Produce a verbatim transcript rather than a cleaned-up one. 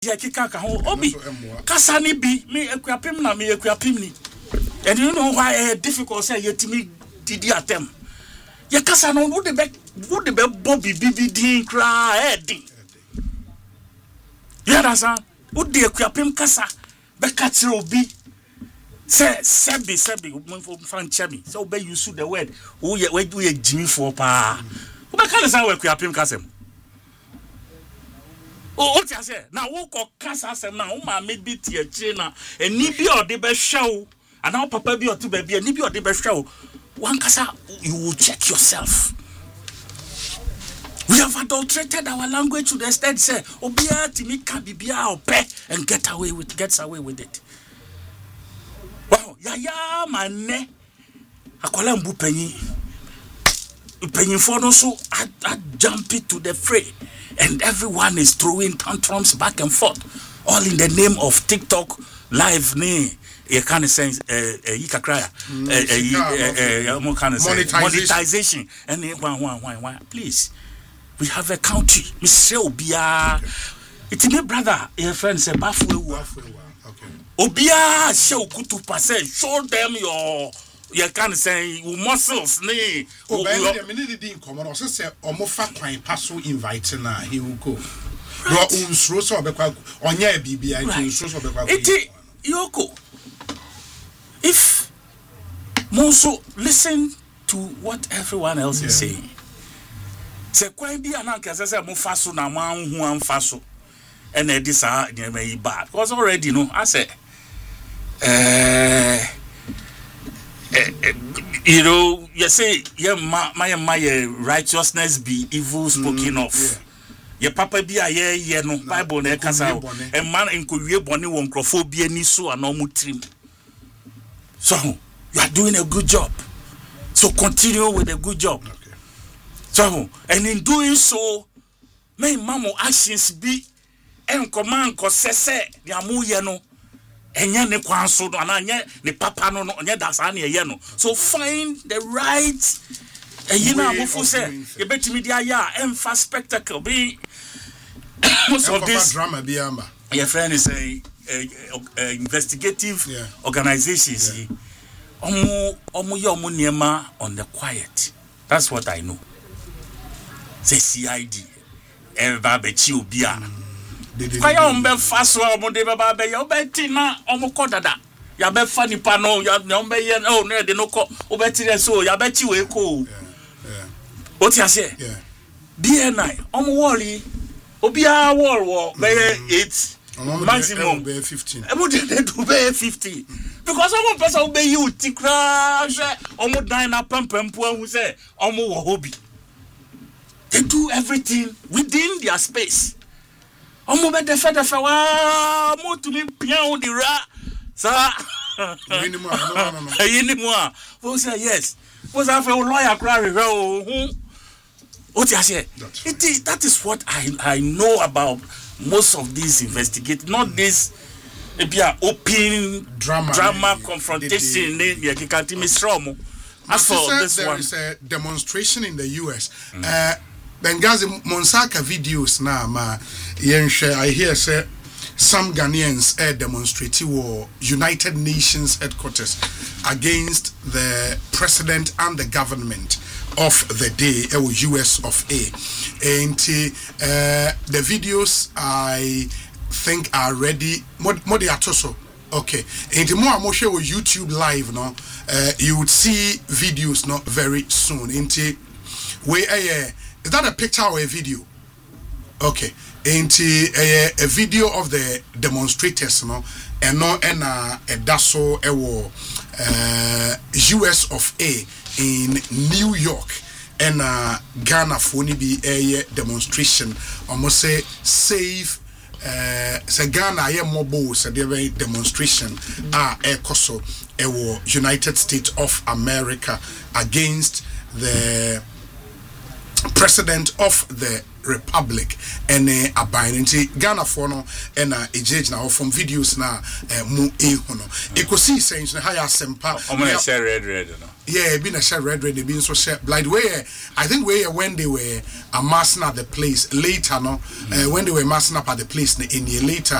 ya kika ka ho obi kasa ni bi me ekuapem na me ekuapem ni and you know why uh, difficult say yetimi didi atem ya kasa no wo de be wo de be bobby bibidi kra edi ya dasa wo de ekuapem kasa be katire obi say sebi sebi mo fan chemi so be use the word wo ye wo ye jimi for pa wo be kan say wo ekuapem kasem. Oh, what you say? Now, who call Casa Sam now? My maybe tea china and nibi or the best show, and now Papa be or two baby and nibi or the best show. One Casa, you will check yourself. We have adulterated our language to the extent say, Obia Timika Bibia or pe and get away with gets away with it. Wow, ya ya man, I call him Bupenny. Penny for no so I jump it to the fray. And everyone is throwing tantrums back and forth, all in the name of TikTok live. Ne, you can't say, uh, you can cry, monetization. And one, one, one, one. Please, we have a country. Mister Obia, it's my brother. Your friend said, "Bafu, okay." Obia, show kutu passe. Show them your. You can't say muscles, ne. Oh, but the minute didn't come on, also say, or more fat quite pass invite na he will go. Right. Unso or bekwa on your B B I to unso bekwa. Iti Yoko. If Monso listen to what everyone else yeah. is saying. Say quite be an uncle say mo faso na man who am faso. And this are very bad. Because already you know, I say uh Uh, uh, you know, you say, yeah, my, my, my righteousness be evil spoken mm, of. Yeah. Your papa be a yeah, yeah, no Bible, ne kasa, and man in Korea, bonnie, one crophobia, ni so, and no trim. So, you are doing a good job. So, continue with a good job. Okay. So, and in doing so, may mamo actions be, and command, cause say, the amu, you know. Enya ne kwanso no ananya ne papa no no nya dasa na ye no so find the right eyina abufu say ye betimi dia ya emfa spectacle be most of this drama be amba your friend is a, a, a, a investigative yeah. organizations yeah. omo omo ye omo niema on the quiet. That's what I know. Say C I D eba be chi obi a Kaya ombe faso omode baba be ya obeti na omko dada ya be fa nipa no ya ombe ye no no de no ko obeti re so ya beti we ko yeah what you say yeah B N I omo worry obi a wor wo be eight maximum be fifteen e mo de do be fifty because omo person obe you tikra omo dan na pampampo ahu say omo wo hobby. They do everything within their space. Omo be defa defa wa mo to me pian the ra sa minimum no no no minimum we say yes we say for lawyer cry o what you say it is that is what I I know about most of these investigating not mm. this e be open drama drama ne, confrontation ne ye kikati me stromo as for this there one is a demonstration in the U S mm. uh Bengazi Monsaka videos na ma yenhwe I hear say some Ghanaians are demonstrating war United Nations headquarters against the president and the government of the day uh, U S of A and uh, the videos I think are ready mod mod atoso okay and more I'm share with YouTube live no uh, you would see videos not very soon into we uh, is that a picture or a video? Okay. Ain't a, a video of the demonstrators, no? And no, and a daso ewo uh, U S of A in New York. And uh, Ghana for ni be a demonstration. Almost say save. Uh, say Ghana ye mobile say there demonstration. Ah, e koso ewo United States of America against the president of the republic and uh, abiding Ghana for no and uh, ejage now from videos na uh, mu e hono e ko see sense na higher sempa o mo share red red no yeah been a share red red they been so share like way I think way when they were amassing at the place later no uh, when they were amassing up at the place in year later